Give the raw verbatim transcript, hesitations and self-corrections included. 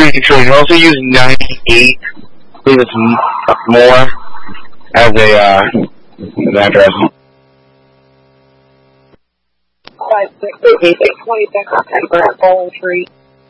pretty true. Also use ninety-eight, I believe it's more, as a, uh, as address. Five, six, eight, eight, twenty seconds, temper at Bowling Tree.